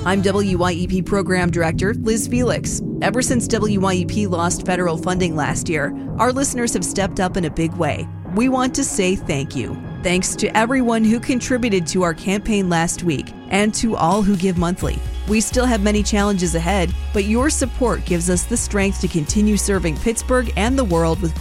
I'm WYEP Program Director Liz Felix. Ever since WYEP lost federal funding last year, our listeners have stepped up in a big way. We want to say thank you. Thanks to everyone who contributed to our campaign last week and to all who give monthly. We still have many challenges ahead, but your support gives us the strength to continue serving Pittsburgh and the world with